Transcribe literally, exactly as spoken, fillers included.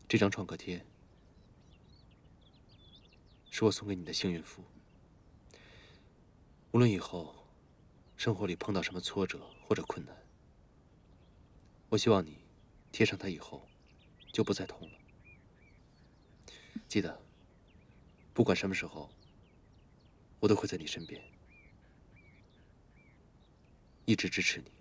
这张创可贴是我送给你的幸运符。无论以后生活里碰到什么挫折或者困难，我希望你贴上它以后就不再痛了。记得，不管什么时候，我都会在你身边，一直支持你。